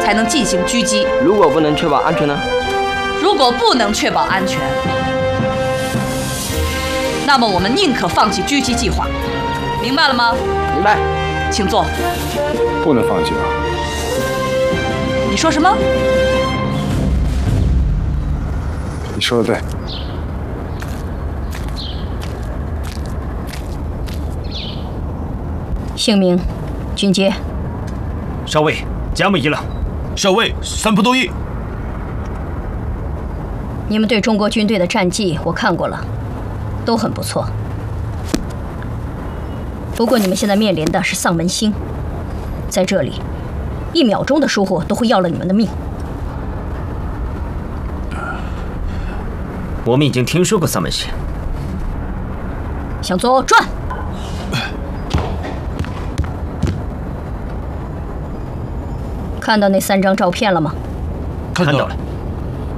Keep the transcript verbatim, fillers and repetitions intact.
才能进行狙击。 如果不能确保安全呢？ 如果不能确保安全，那么我们宁可放弃狙击计划，明白了吗？ 明白。 请坐。 不能放弃啊！ 你说什么？ 你说的对。 姓名，军阶。 少尉，甲木一了。 少尉，三部都一。 你们对中国军队的战绩我看过了，都很不错。不过你们现在面临的是丧门星，在这里，一秒钟的疏忽都会要了你们的命。 我们已经听说过丧门星。 向左转。看到那三张照片了吗？ 看到了。